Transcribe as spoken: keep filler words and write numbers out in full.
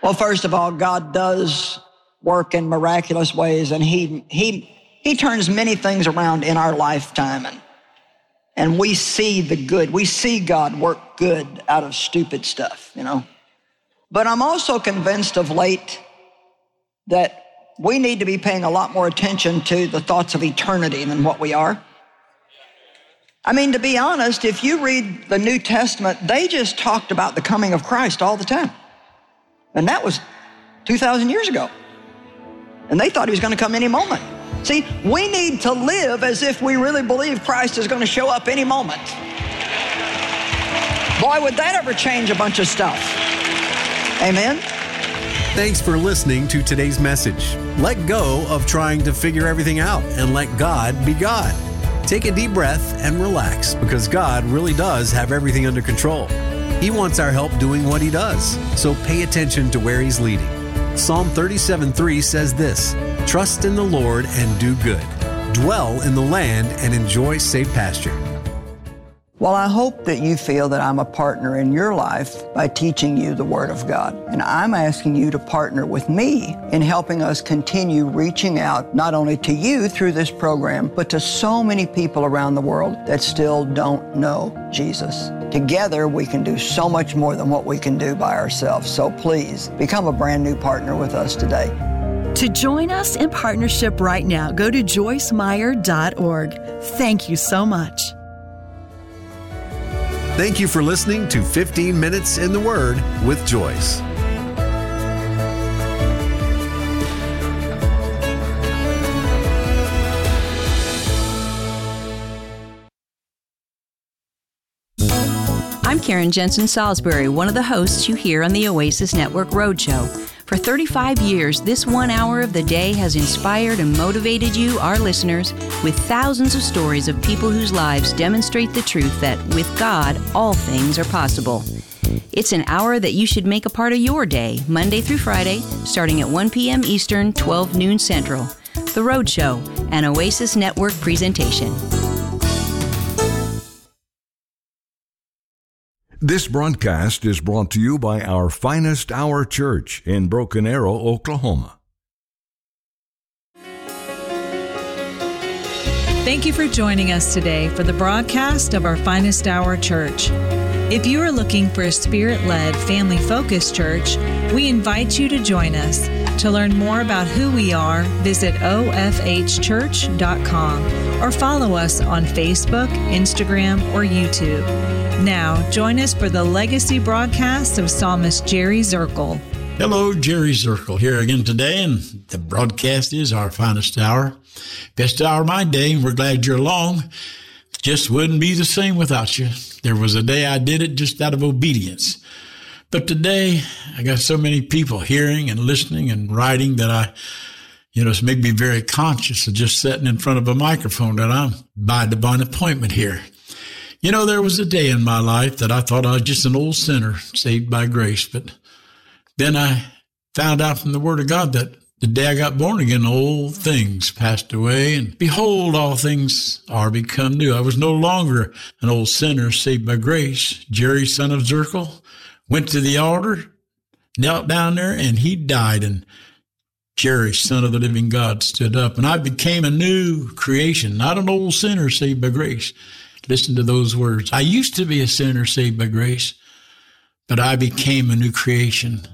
Well, first of all, God does work in miraculous ways, and he he he turns many things around in our lifetime, and and we see the good. We see God work good out of stupid stuff, you know. But I'm also convinced of late that we need to be paying a lot more attention to the thoughts of eternity than what we are. I mean, to be honest, if you read the New Testament, they just talked about the coming of Christ all the time. And that was two thousand years ago. And they thought he was going to come any moment. See, we need to live as if we really believe Christ is going to show up any moment. Boy, would that ever change a bunch of stuff. Amen? Thanks for listening to today's message. Let go of trying to figure everything out and let God be God. Take a deep breath and relax, because God really does have everything under control. He wants our help doing what he does, so pay attention to where he's leading. Psalm thirty-seven three says this: "Trust in the Lord and do good. Dwell in the land and enjoy safe pasture." Well, I hope that you feel that I'm a partner in your life by teaching you the Word of God. And I'm asking you to partner with me in helping us continue reaching out not only to you through this program, but to so many people around the world that still don't know Jesus. Together, we can do so much more than what we can do by ourselves. So please, become a brand new partner with us today. To join us in partnership right now, go to joyce meyer dot org. Thank you so much. Thank you for listening to fifteen minutes in the Word with Joyce. I'm Karen Jensen Salisbury, one of the hosts you hear on the Oasis Network Roadshow. For thirty-five years, this one hour of the day has inspired and motivated you, our listeners, with thousands of stories of people whose lives demonstrate the truth that with God, all things are possible. It's an hour that you should make a part of your day, Monday through Friday, starting at one p.m. Eastern, twelve noon Central. The Roadshow, an Oasis Network presentation. This broadcast is brought to you by our Finest Hour Church in Broken Arrow, Oklahoma. Thank you for joining us today for the broadcast of our Finest Hour Church. If you are looking for a Spirit-led, family-focused church, we invite you to join us. To learn more about who we are, visit o f h church dot com or follow us on Facebook, Instagram, or YouTube. Now, join us for the legacy broadcast of Psalmist Jerry Zirkle. Hello, Jerry Zirkle here again today, and the broadcast is our finest hour. Best hour of my day, and we're glad you're along. Just wouldn't be the same without you. There was a day I did it just out of obedience. But today, I got so many people hearing and listening and writing that I, you know, it's made me very conscious of just sitting in front of a microphone that I'm by divine appointment here. You know, there was a day in my life that I thought I was just an old sinner saved by grace, but then I found out from the Word of God that the day I got born again, old things passed away, and behold, all things are become new. I was no longer an old sinner saved by grace. Jerry, son of Zirkle, went to the altar, knelt down there, and he died, and Jerry, son of the living God, stood up, and I became a new creation, not an old sinner saved by grace. Listen to those words. I used to be a sinner saved by grace, but I became a new creation.